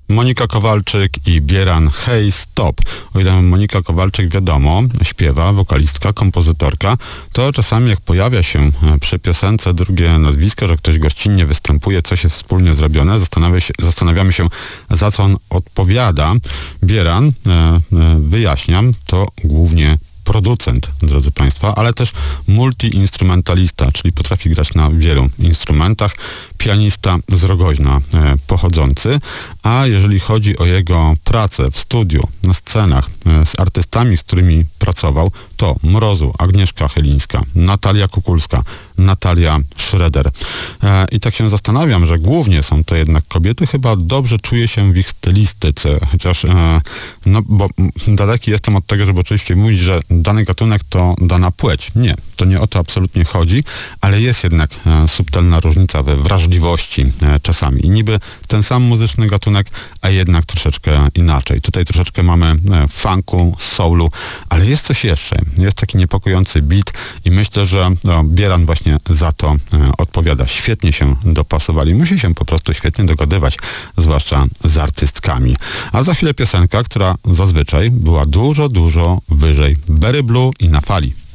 Monika Kowalczyk i Bieran Hey Stop. O ile Monika Kowalczyk wiadomo, śpiewa, wokalistka, kompozytorka, to czasami jak pojawia się przy piosence drugie nazwisko, że ktoś gościnnie występuje, coś jest wspólnie zrobione, zastanawiamy się, za co on odpowiada. Bieran, wyjaśniam, to głównie producent, drodzy Państwo, ale też multiinstrumentalista, czyli potrafi grać na wielu instrumentach, pianista z Rogoźna pochodzący, a jeżeli chodzi o jego pracę w studiu, na scenach, z artystami, z którymi pracował, to Mrozu, Agnieszka Chylińska, Natalia Kukulska, Natalia Schroeder. I tak się zastanawiam, że głównie są to jednak kobiety, chyba dobrze czuję się w ich stylistyce, chociaż no, bo daleki jestem od tego, żeby oczywiście mówić, że dany gatunek to dana płeć. Nie, to nie o to absolutnie chodzi, ale jest jednak subtelna różnica we wrażliwości czasami. I niby ten sam muzyczny gatunek, a jednak troszeczkę inaczej. Tutaj troszeczkę mamy funku, soulu, ale jest coś jeszcze. Jest taki niepokojący beat i myślę, że Bieran właśnie za to odpowiada. Świetnie się dopasowali. Musi się po prostu świetnie dogadywać, zwłaszcza z artystkami. A za chwilę piosenka, która zazwyczaj była dużo, dużo wyżej. Berry Blue i Na fali.